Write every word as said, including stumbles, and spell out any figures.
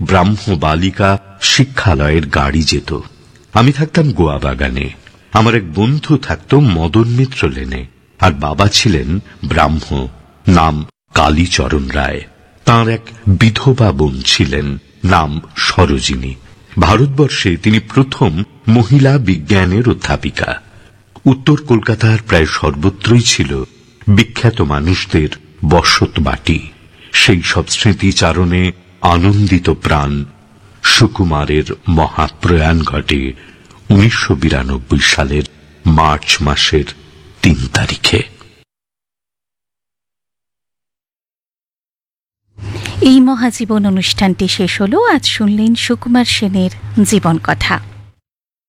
ব্রাহ্ম বালিকা শিক্ষালয়ের গাড়ি যেত। আমি থাকতাম গোয়া বাগানে, আমার এক বন্ধু থাকত মদন মিত্র লেনে, আর বাবা ছিলেন ব্রাহ্ম, নাম কালীচরণ রায়। তাঁর এক বিধবা বোন ছিলেন, নাম সরোজিনী। ভারতবর্ষে তিনি প্রথম মহিলা বিজ্ঞানের অধ্যাপিকা। উত্তর কলকাতার প্রায় সর্বত্রই ছিল বিখ্যাত মানুষদের বসত বাটি। সেই সব স্মৃতিচারণে আনন্দিত প্রাণ সুকুমারের মহাপ্রয়াণ ঘটে উনিশশো বিরানব্বই সালের মার্চ মাসের তিন তারিখে। এই মহাজীবন অনুষ্ঠানটি শেষ হলো। আজ শুনলেন সুকুমার সেনের জীবন কথা।